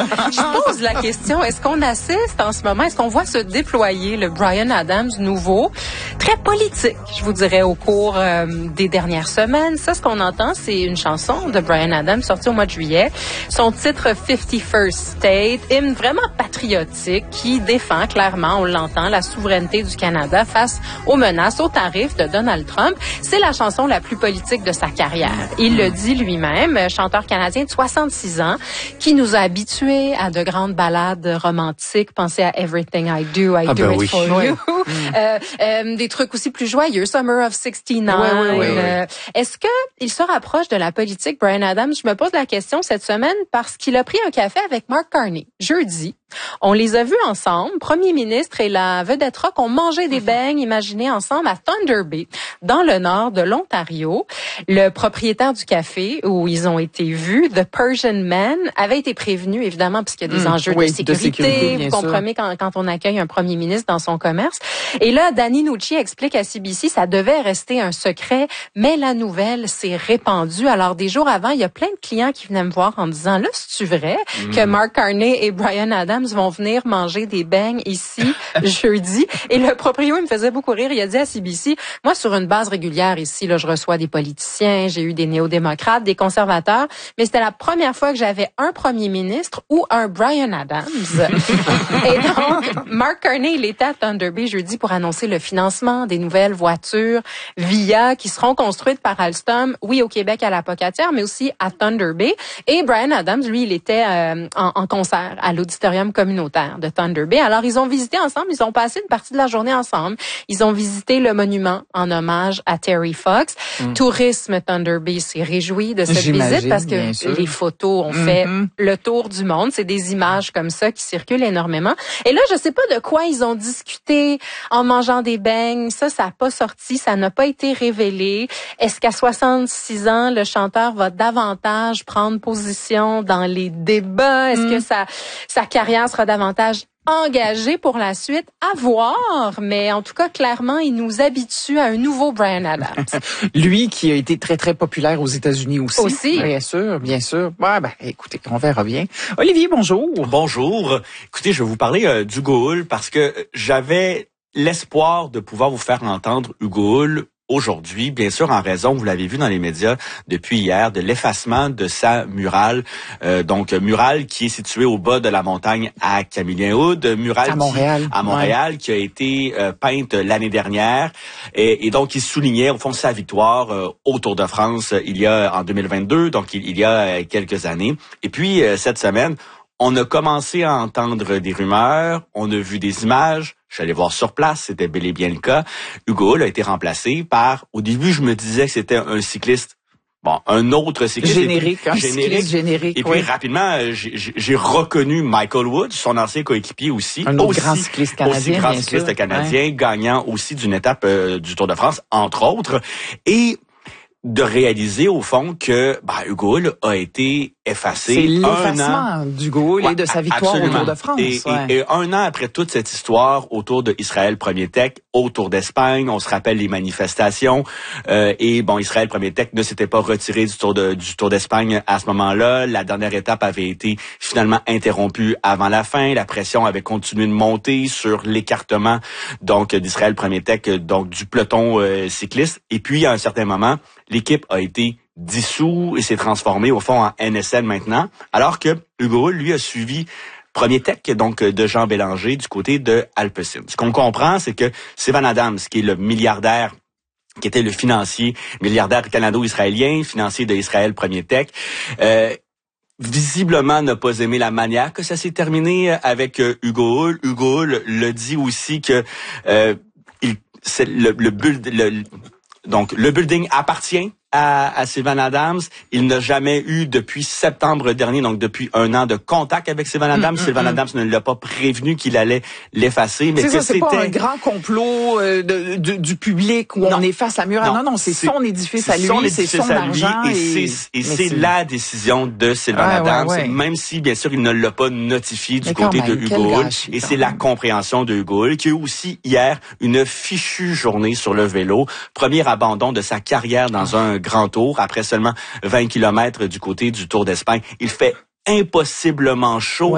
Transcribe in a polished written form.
Je pose la question, est-ce qu'on assiste en ce moment, est-ce qu'on voit se déployer le Bryan Adams nouveau, très politique, je vous dirais, au cours des dernières semaines. Ça, ce qu'on entend, c'est une chanson de Bryan Adams sortie au mois de juillet. Son titre 51st State, hymne vraiment patriotique qui défend clairement, on l'entend, la souveraineté du Canada face aux menaces, aux tarifs de Donald Trump. C'est la chanson la plus politique de sa carrière. Il le dit lui-même, chanteur canadien de 66 ans, qui nous a habitués à de grandes ballades romantiques. Pensez à Everything I Do, I Do It For You. Des trucs aussi plus joyeux, Summer of 69. Est-ce que il se rapproche de la politique, Bryan Adams? Je me pose la question cette semaine parce qu'il a pris un café avec Mark Carney jeudi. On les a vus ensemble. Premier ministre et la vedette rock ont mangé des beignes, imaginez, ensemble à Thunder Bay, dans le nord de l'Ontario. Le propriétaire du café où ils ont été vus, The Persian Man, avait été prévenu, évidemment, puisqu'il y a des enjeux de sécurité. Vous comprenez quand on accueille un premier ministre dans son commerce. Et là, Danny Nucci explique à CBC, ça devait rester un secret, mais la nouvelle s'est répandue. Alors, des jours avant, il y a plein de clients qui venaient me voir en disant, là, c'est-tu vrai que Mark Carney et Bryan Adams vont venir manger des beignes ici jeudi? Et le proprio, il me faisait beaucoup rire. Il a dit à CBC, moi, sur une base régulière ici, là, je reçois des politiciens, j'ai eu des néo-démocrates, des conservateurs, mais c'était la première fois que j'avais un premier ministre ou un Bryan Adams. Et donc, Mark Carney, il était à Thunder Bay jeudi pour annoncer le financement des nouvelles voitures VIA qui seront construites par Alstom, oui, au Québec à la Pocatière, mais aussi à Thunder Bay. Et Bryan Adams, lui, il était en concert à l'auditorium communautaire de Thunder Bay. Alors, ils ont visité ensemble, ils ont passé une partie de la journée ensemble. Ils ont visité le monument en hommage à Terry Fox. Tourisme Thunder Bay s'est réjoui de cette visite parce que les photos ont fait le tour du monde. C'est des images comme ça qui circulent énormément. Et là, je sais pas de quoi ils ont discuté en mangeant des beignes. Ça n'a pas sorti, ça n'a pas été révélé. Est-ce qu'à 66 ans, le chanteur va davantage prendre position dans les débats? Est-ce que sa carrière sera davantage engagé pour la suite? À voir, mais en tout cas, clairement, il nous habitue à un nouveau Bryan Adams. Lui qui a été très, très populaire aux États-Unis aussi. Bien sûr, bien sûr. Ouais, écoutez, on verra bien. Olivier, bonjour. Bonjour. Écoutez, je vais vous parler d'Hugo Hull parce que j'avais l'espoir de pouvoir vous faire entendre Hugo Hull aujourd'hui, bien sûr, en raison, vous l'avez vu dans les médias depuis hier, de l'effacement de sa murale. Donc, murale qui est située au bas de la montagne à Camillien-Hood, murale à Montréal, qui a été peinte l'année dernière. Et donc, il soulignait, au fond, sa victoire au Tour de France en 2022, donc il y a quelques années. Et puis, cette semaine, on a commencé à entendre des rumeurs, on a vu des images. Je suis allé voir sur place, c'était bel et bien le cas. Hugo Hull a été remplacé par, au début, je me disais que c'était un cycliste, un autre cycliste. Cycliste générique. Et puis, rapidement, j'ai reconnu Michael Woods, son ancien coéquipier aussi. Un autre grand cycliste canadien, gagnant aussi d'une étape du Tour de France, entre autres. Et de réaliser, au fond, que Hugo Hull a été effacé. C'est l'effacement d'Hugo Hull et de sa victoire au Tour de France. Et un an après toute cette histoire autour de Israël Premier Tech, au Tour d'Espagne, on se rappelle les manifestations. Israël Premier Tech ne s'était pas retiré du Tour d'Espagne à ce moment-là. La dernière étape avait été finalement interrompue avant la fin. La pression avait continué de monter sur l'écartement d'Israël Premier Tech, du peloton cycliste. Et puis, à un certain moment, l'équipe a été dissous et s'est transformée au fond en NSN maintenant, alors que Hugo Hull, lui, a suivi Premier Tech, de Jean Bélanger du côté de Alpecin. Ce qu'on comprend, c'est que Sylvan Adams, qui est le milliardaire, qui était le milliardaire canado-israélien, financier de Israël Premier Tech, visiblement n'a pas aimé la manière que ça s'est terminé avec Hugo Hull. Hugo Hull le dit aussi que le building appartient à Sylvan Adams. Il n'a jamais eu depuis septembre dernier, donc depuis un an, de contact avec Sylvan Adams. Sylvan Adams ne l'a pas prévenu qu'il allait l'effacer. Mais c'est pas un grand complot du public où on efface la murale. Non, c'est son édifice à lui, c'est son argent. Et c'est la décision de Sylvan Adams, même si, bien sûr, il ne l'a pas notifié du côté de Hugo Hull. Et c'est la compréhension de Hugo Hull, qui a eu aussi hier une fichue journée sur le vélo. Premier abandon de sa carrière dans un grand tour, après seulement 20 kilomètres du côté du Tour d'Espagne. Il fait impossiblement chaud.